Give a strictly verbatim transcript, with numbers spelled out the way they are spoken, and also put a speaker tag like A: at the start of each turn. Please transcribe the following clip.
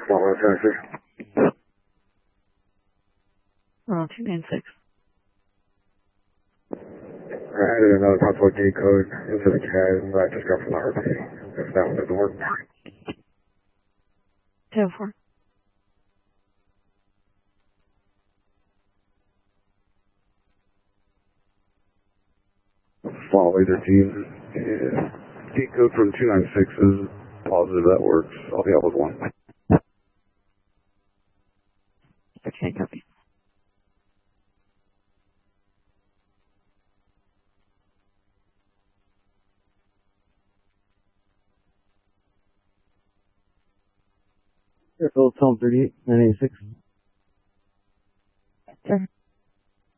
A: Small one taxi.
B: Oh, two nine six.
A: I added another possible gate code into the C A D, but I just got from the R P. If that one doesn't work.
B: Two four.
A: Small laser team. Yeah. Gate code from two nine six is positive that works. I'll be out with one.
B: Okay, copy.
C: Airfield, Tom thirty-eight, nine eighty-six.
B: Sure.